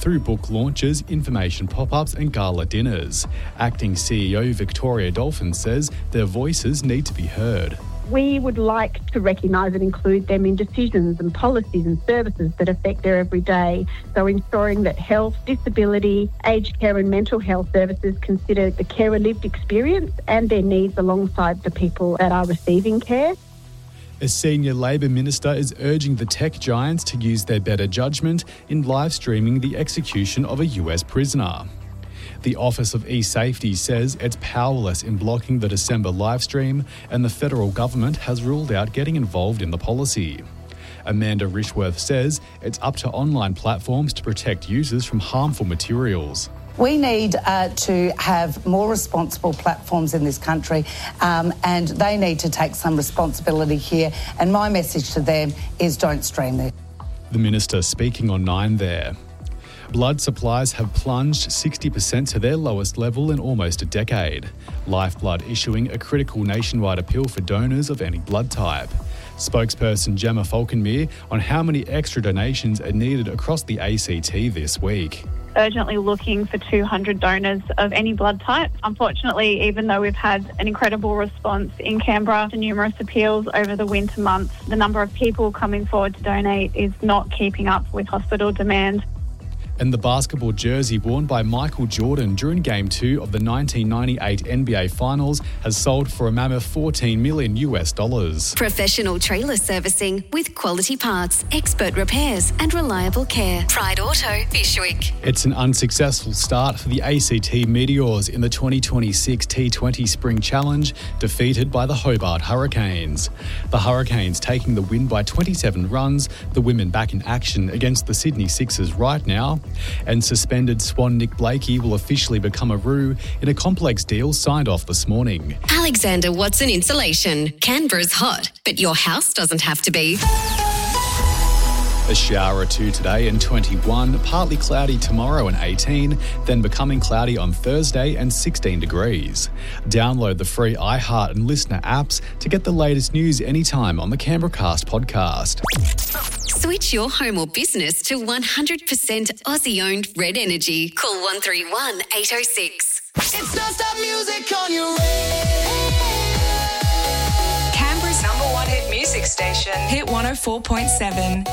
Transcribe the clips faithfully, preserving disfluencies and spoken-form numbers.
through book launches, information pop-ups and gala dinners. Acting C E O Victoria Dolphin says their voices need to be heard. We would like to recognise and include them in decisions and policies and services that affect their everyday. So ensuring that health, disability, aged care and mental health services consider the carer lived experience and their needs alongside the people that are receiving care. A senior Labor minister is urging the tech giants to use their better judgment in live streaming the execution of a U S prisoner. The Office of E-Safety says it's powerless in blocking the December livestream, and the federal government has ruled out getting involved in the policy. Amanda Rishworth says it's up to online platforms to protect users from harmful materials. We need uh, to have more responsible platforms in this country, um, and they need to take some responsibility here. And my message to them is don't stream this. The minister speaking on Nine there. Blood supplies have plunged sixty percent to their lowest level in almost a decade. Lifeblood issuing a critical nationwide appeal for donors of any blood type. Spokesperson Gemma Falconmere on how many extra donations are needed across the A C T this week. Urgently looking for two hundred donors of any blood type. Unfortunately, even though we've had an incredible response in Canberra to numerous appeals over the winter months, the number of people coming forward to donate is not keeping up with hospital demand. And the basketball jersey worn by Michael Jordan during Game two of the nineteen ninety-eight N B A Finals has sold for a mammoth fourteen million US dollars. Professional trailer servicing with quality parts, expert repairs and reliable care. Pride Auto, Bishwick. It's an unsuccessful start for the A C T Meteors in the twenty twenty-six T twenty Spring Challenge, defeated by the Hobart Hurricanes. The Hurricanes taking the win by twenty-seven runs, the women back in action against the Sydney Sixers right now. And suspended Swan Nick Blakey will officially become a Roo in a complex deal signed off this morning. Alexander Watson Insulation. Canberra's hot, but your house doesn't have to be. A shower or two today and twenty-one, partly cloudy tomorrow and eighteen, then becoming cloudy on Thursday and sixteen degrees. Download the free iHeart and Listener apps to get the latest news anytime on the Canberra Cast podcast. Switch your home or business to one hundred percent Aussie-owned Red Energy. Call one three one, eight oh six. It's non-stop music on your radio. Canberra's number one hit music station. Hit one oh four point seven.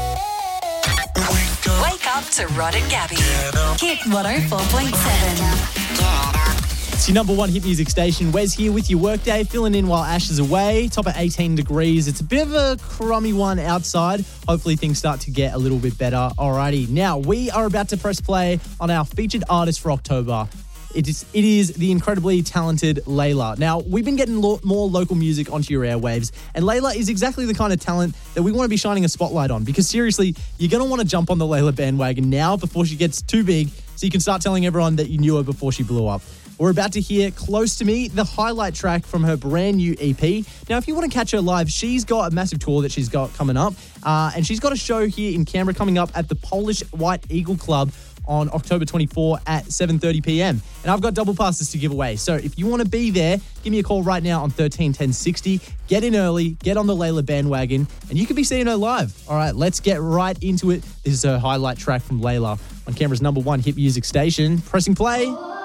Wake up to Rod and Gabby. Hit one oh four point seven. It's your number one hit music station. Wes here with your workday, filling in while Ash is away. Top at eighteen degrees. It's a bit of a crummy one outside. Hopefully things start to get a little bit better. Alrighty, now we are about to press play on our featured artist for October. It is, it is the incredibly talented Layla. Now, we've been getting lo- more local music onto your airwaves, and Layla is exactly the kind of talent that we want to be shining a spotlight on, because seriously, you're going to want to jump on the Layla bandwagon now before she gets too big, so you can start telling everyone that you knew her before she blew up. We're about to hear Close to Me, the highlight track from her brand new E P. Now, if you want to catch her live, she's got a massive tour that she's got coming up, uh, and she's got a show here in Canberra coming up at the Polish White Eagle Club on October twenty-fourth at seven thirty p.m. And I've got double passes to give away. So if you want to be there, give me a call right now on thirteen ten sixty. Get in early, get on the Layla bandwagon, and you could be seeing her live. All right, let's get right into it. This is her highlight track from Layla on Canberra's number one hit music station. Pressing play.